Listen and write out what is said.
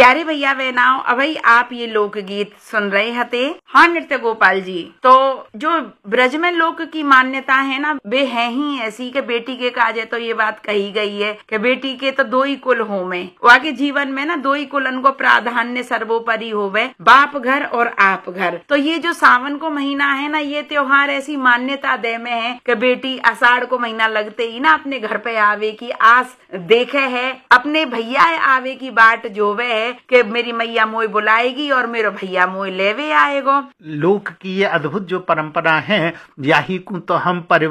प्यारे भैया बहनाओ, अभी आप ये लोकगीत सुन रहे हते। हाँ नृत्य गोपाल जी, तो जो ब्रज में लोक की मान्यता है ना, वे है ही ऐसी कि बेटी के काजे तो ये बात कही गई है कि बेटी के तो दो ही कुल होवे, वाके जीवन में ना दो ही कुलन को प्राधान्य सर्वोपरि होवे, बाप घर और आप घर। तो ये जो सावन को महीना है ना, ये त्योहार ऐसी मान्यता दे में है कि बेटी आषाढ़ को महीना लगते ही ना अपने घर पे आवे की आस देखे है, अपने भैया आवे की बाट जोवे है कि मेरी मैया मोय बुलाएगी और मेरा भैया मोय लेवे आएगो। लोक की ये अद्भुत जो परंपरा है, यही को तो हम